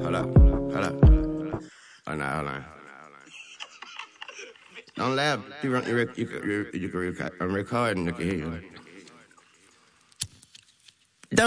Hold up. Hold on. Don't laugh. You can record. I'm recording. You can hear you.